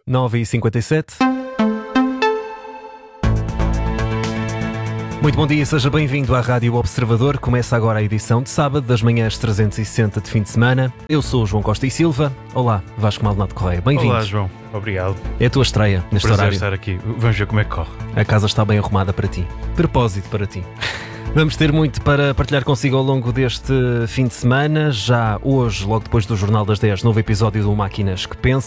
9h57. Muito bom dia, seja bem-vindo à Rádio Observador. Começa agora a edição de sábado das manhãs 360 de fim de semana. Eu sou o João Costa e Silva. Olá, Vasco Maldonado Correia. Bem-vindo. Olá, João. Obrigado. É a tua estreia neste Prazer horário. estar aqui. Vamos ver como é que corre. A casa está bem arrumada para ti. Propósito para ti. Vamos ter muito para partilhar consigo ao longo deste fim de semana. Já hoje, logo depois do Jornal das 10, novo episódio do Máquinas que Pensam.